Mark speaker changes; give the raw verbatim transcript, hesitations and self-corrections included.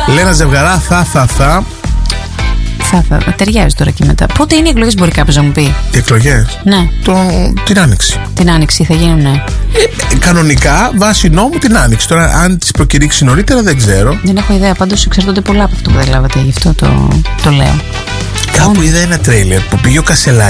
Speaker 1: Λένα Ζευγαρά, θα, θα, θα.
Speaker 2: Θα, θα, ταιριάζει τώρα και μετά. Πότε είναι οι εκλογές, μπορεί κάποιος να μου πει?
Speaker 1: Οι εκλογές?
Speaker 2: Ναι.
Speaker 1: Το, την Άνοιξη.
Speaker 2: Την Άνοιξη θα γίνουν, ναι.
Speaker 1: Ε, κανονικά, βάσει νόμου, την Άνοιξη. Τώρα, αν τις προκηρύξει νωρίτερα, δεν ξέρω.
Speaker 2: Δεν έχω ιδέα. Πάντως εξαρτώνται πολλά από αυτό που δεν καταλάβατε. Γι' αυτό το, το λέω.
Speaker 1: Κάπου είδα ένα τρέιλερ που πήγε ο Κασελάκης